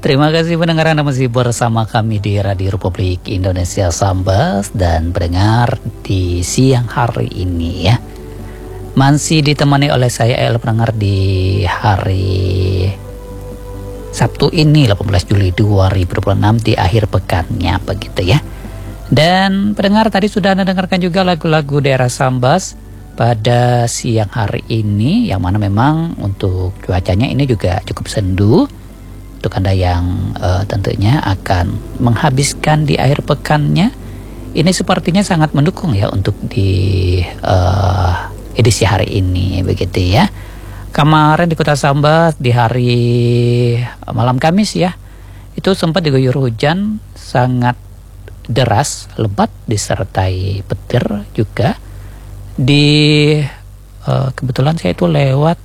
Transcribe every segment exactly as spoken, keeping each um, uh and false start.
Terima kasih pendengar, Anda masih bersama kami di Radio Republik Indonesia Sambas, dan pendengar di siang hari ini ya masih ditemani oleh saya El pendengar di hari Sabtu ini delapan belas Juli dua ribu dua puluh enam di akhir pekannya begitu ya. Dan pendengar, tadi sudah Anda dengarkan juga lagu-lagu daerah Sambas pada siang hari ini, yang mana memang untuk cuacanya ini juga cukup sendu. Untuk Anda yang uh, tentunya akan menghabiskan di akhir pekannya, ini sepertinya sangat mendukung ya untuk di uh, edisi hari ini begitu ya. Kemarin di Kota Sambas di hari malam Kamis ya, itu sempat diguyur hujan sangat deras, lebat disertai petir juga. Di uh, kebetulan saya itu lewat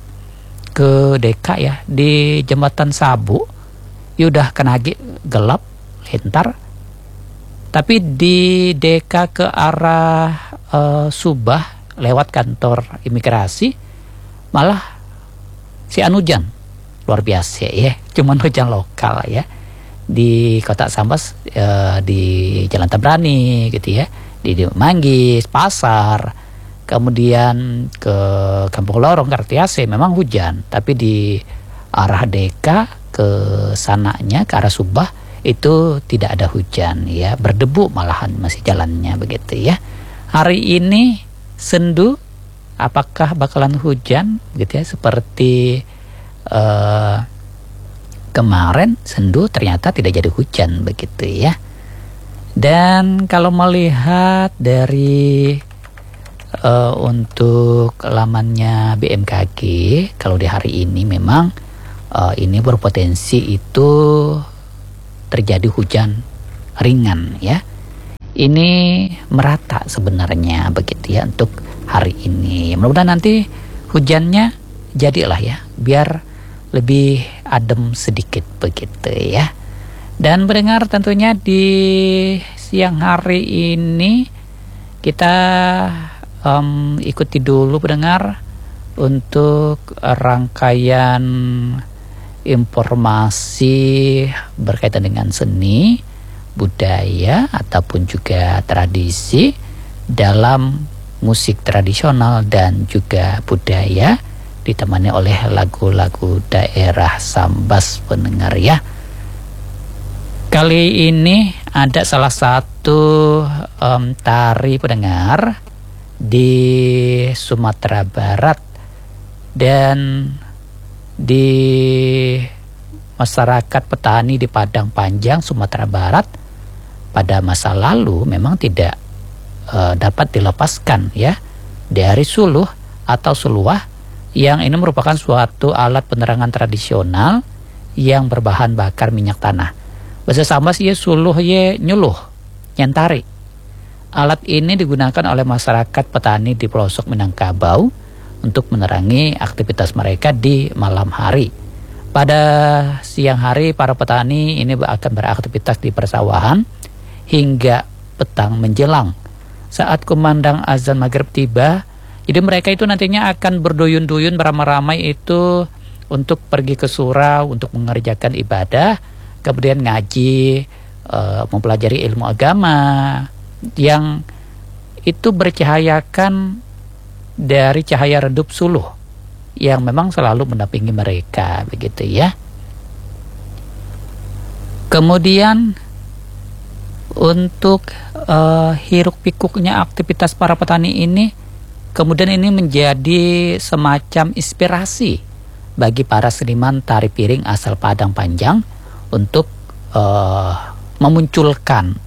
ke Deka ya, di Jembatan Sabu ya udah kena gelap lintar, tapi di Deka ke arah uh, Subah lewat kantor imigrasi malah sian hujan luar biasa ya, cuman hujan lokal ya di Kota Sambas, uh, di Jalan Tabrani gitu ya, di, di Manggis, Pasar, kemudian ke Kampung Lorong, Kartiase memang hujan, tapi di arah Deka ke sananya ke arah Subah itu tidak ada hujan ya, berdebu malahan masih jalannya begitu ya. Hari ini sendu, apakah bakalan hujan gitu ya, seperti uh, kemarin sendu ternyata tidak jadi hujan begitu ya. Dan kalau melihat dari Uh, untuk lamannya B M K G, kalau di hari ini memang uh, ini berpotensi itu terjadi hujan ringan ya. Ini merata sebenarnya begitu ya untuk hari ini. Mudah-mudahan nanti hujannya jadilah ya, biar lebih adem sedikit begitu ya. Dan mendengar tentunya di siang hari ini kita Um, ikuti dulu pendengar untuk rangkaian informasi berkaitan dengan seni, budaya ataupun juga tradisi dalam musik tradisional dan juga budaya, ditemani oleh lagu-lagu daerah Sambas pendengar ya. Kali ini ada salah satu um, tari pendengar di Sumatera Barat, dan di masyarakat petani di Padang Panjang, Sumatera Barat pada masa lalu memang tidak uh, dapat dilepaskan ya dari suluh atau suluah, yang ini merupakan suatu alat penerangan tradisional yang berbahan bakar minyak tanah. Bahasa Sambas ye suluh ye nyuluh nyantari. Alat ini digunakan oleh masyarakat petani di pelosok Minangkabau untuk menerangi aktivitas mereka di malam hari. Pada siang hari para petani ini akan beraktivitas di persawahan hingga petang menjelang. Saat kumandang azan maghrib tiba, jadi mereka itu nantinya akan berduyun-duyun beramai-ramai itu untuk pergi ke surau untuk mengerjakan ibadah, kemudian ngaji, e, mempelajari ilmu agama yang itu bercahayakan dari cahaya redup suluh yang memang selalu mendampingi mereka begitu ya. Kemudian untuk uh, hiruk pikuknya aktivitas para petani ini, kemudian ini menjadi semacam inspirasi bagi para seniman tari piring asal Padang Panjang untuk uh, memunculkan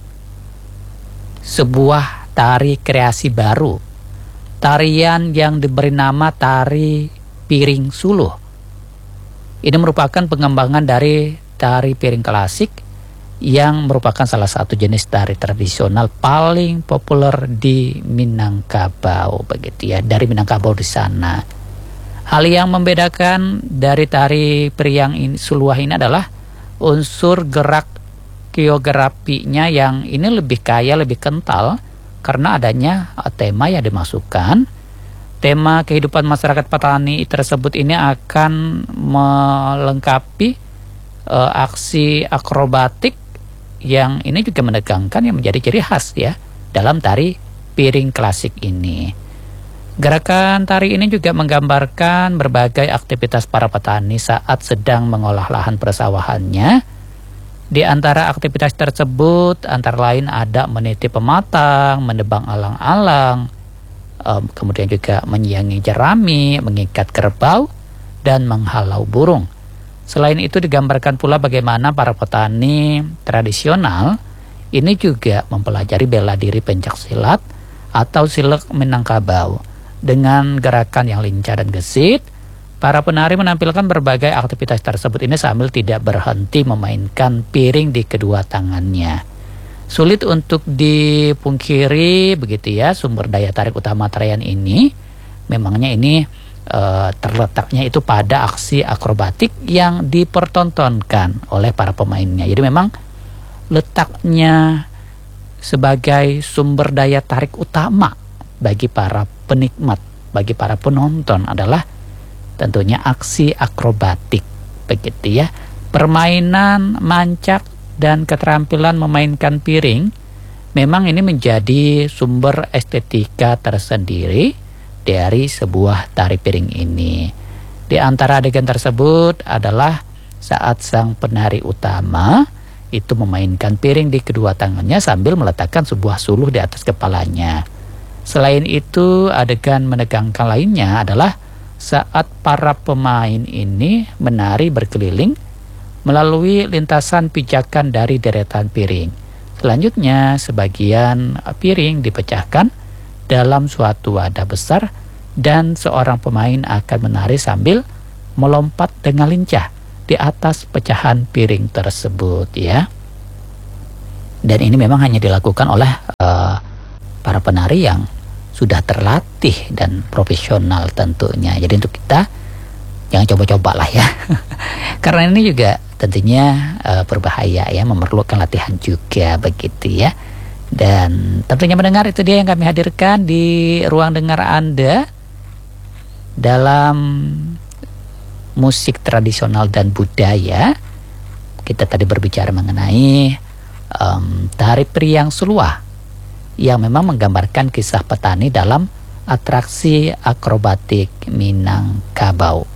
sebuah tari kreasi baru, tarian yang diberi nama tari piring suluh. Ini merupakan pengembangan dari tari piring klasik yang merupakan salah satu jenis tari tradisional paling populer di Minangkabau begitu ya, dari Minangkabau di sana. Hal yang membedakan dari tari piring ini, suluah ini adalah unsur gerak koreografinya yang ini lebih kaya, lebih kental karena adanya tema yang dimasukkan. Tema kehidupan masyarakat petani tersebut ini akan melengkapi uh, aksi akrobatik yang ini juga menegangkan yang menjadi ciri khas ya dalam tari piring klasik ini. Gerakan tari ini juga menggambarkan berbagai aktivitas para petani saat sedang mengolah lahan persawahannya. Di antara aktivitas tersebut antara lain ada meniti pematang, menebang alang-alang, um, kemudian juga menyiangi jerami, mengikat kerbau, dan menghalau burung. Selain itu digambarkan pula bagaimana para petani tradisional ini juga mempelajari bela diri pencaksilat atau silat Minangkabau. Dengan gerakan yang lincah dan gesit, para penari menampilkan berbagai aktivitas tersebut ini sambil tidak berhenti memainkan piring di kedua tangannya. Sulit untuk dipungkiri begitu ya, sumber daya tarik utama tarian ini memangnya ini e, terletaknya itu pada aksi akrobatik yang dipertontonkan oleh para pemainnya. Jadi memang letaknya sebagai sumber daya tarik utama bagi para penikmat, bagi para penonton adalah tentunya aksi akrobatik begitu ya. Permainan mancak dan keterampilan memainkan piring memang ini menjadi sumber estetika tersendiri dari sebuah tari piring ini. Di antara adegan tersebut adalah saat sang penari utama itu memainkan piring di kedua tangannya sambil meletakkan sebuah suluh di atas kepalanya. Selain itu, adegan menegangkan lainnya adalah saat para pemain ini menari berkeliling melalui lintasan pijakan dari deretan piring. Selanjutnya, sebagian piring dipecahkan dalam suatu wadah besar dan seorang pemain akan menari sambil melompat dengan lincah di atas pecahan piring tersebut ya. Dan ini memang hanya dilakukan oleh uh, para penari yang sudah terlatih dan profesional tentunya. Jadi untuk kita jangan coba-coba lah ya. Karena ini juga tentunya uh, berbahaya ya, memerlukan latihan juga begitu ya. Dan tentunya mendengar itu dia yang kami hadirkan di ruang dengar Anda dalam musik tradisional dan budaya. Kita tadi berbicara mengenai um, tari Priang Suluah yang memang menggambarkan kisah petani dalam atraksi akrobatik Minangkabau.